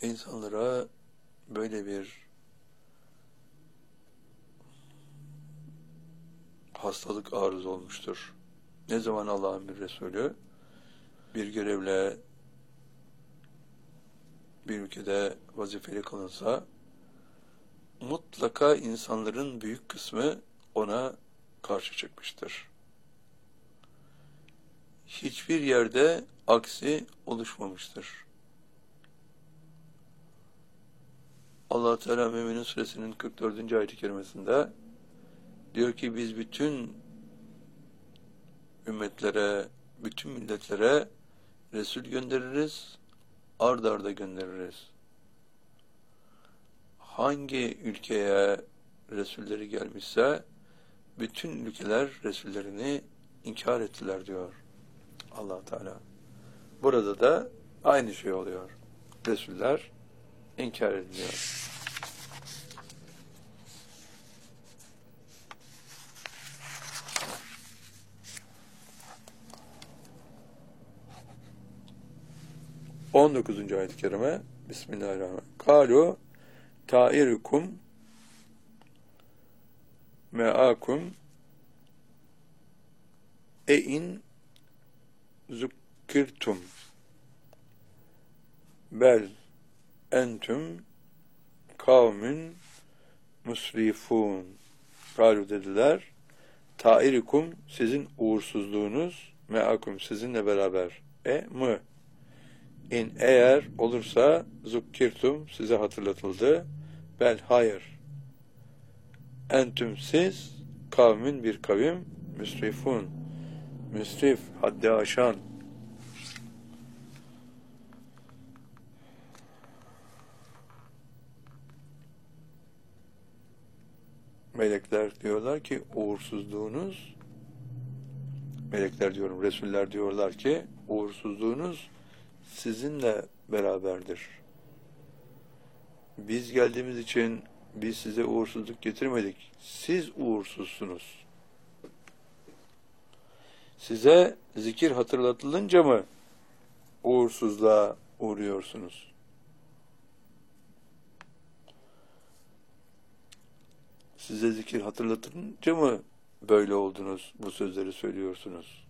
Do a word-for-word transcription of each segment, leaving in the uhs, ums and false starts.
İnsanlara böyle bir hastalık arız olmuştur. Ne zaman Allah'ın bir Resulü bir görevle bir ülkede vazifeli kılınsa, mutlaka insanların büyük kısmı ona karşı çıkmıştır. Hiçbir yerde aksi oluşmamıştır. Allah Teala Mü'minin Suresinin kırk dördüncü ayet-i kerimesinde diyor ki biz bütün ümmetlere, bütün milletlere Resul göndeririz, ard arda göndeririz. Hangi ülkeye Resulleri gelmişse bütün ülkeler Resullerini inkar ettiler diyor Allah Teala. Burada da aynı şey oluyor. Resuller inkar ediliyor. on dokuzuncu ayet-i kerime Bismillahirrahmanirrahim. Kalu tairukum me'akum e in zukkirtum bel entüm kavmün musrifun. Kalu dediler, tairikum sizin uğursuzluğunuz, me'akum sizinle beraber, e mı in eğer olursa zukkirtum size hatırlatıldı, bel hayır entüm siz kavmin bir kavim, müsrifun müsrif haddi aşan. Melekler diyorlar ki uğursuzluğunuz, melekler diyorum, Resuller diyorlar ki uğursuzluğunuz sizinle beraberdir. Biz geldiğimiz için biz size uğursuzluk getirmedik. Siz uğursuzsunuz. Size zikir hatırlatılınca mı uğursuzluğa uğruyorsunuz? Size zikir hatırlatılınca mı böyle oldunuz, bu sözleri söylüyorsunuz?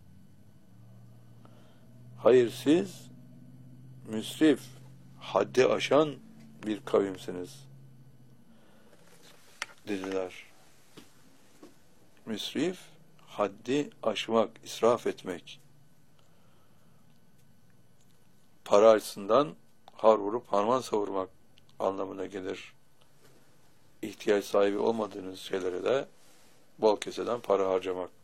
Hayır, siz müsrif, haddi aşan bir kavimsiniz dediler. Müsrif, haddi aşmak, israf etmek. Para açısından har vurup harman savurmak anlamına gelir. İhtiyaç sahibi olmadığınız şeylere de bol keseden para harcamak.